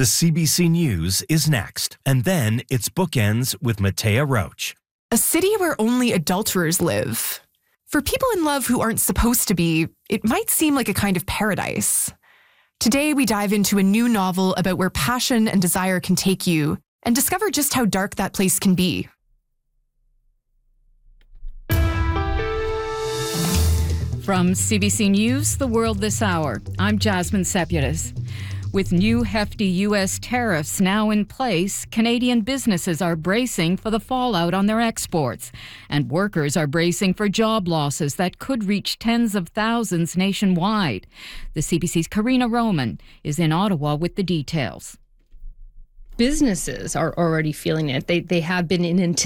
The CBC News is next, and then it's Bookends with Matea Roach. A city where only adulterers live. For people in love who aren't supposed to be, it might seem like a kind of paradise. Today, we dive into a new novel about where passion and desire can take you and discover just how dark that place can be. From CBC News, The World This Hour, I'm Jasmine Seputis. With new hefty U.S. tariffs now in place, Canadian businesses are bracing for the fallout on their exports, and workers are bracing for job losses that could reach tens of thousands nationwide. The CBC's Karina Roman is in Ottawa with the details. Businesses are already feeling it. They have been in